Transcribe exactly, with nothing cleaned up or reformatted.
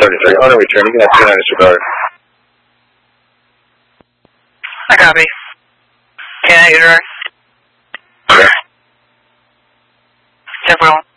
seventy-three. On a return, you can have two nine disregard. I copy. Can I get her? Yeah. Several.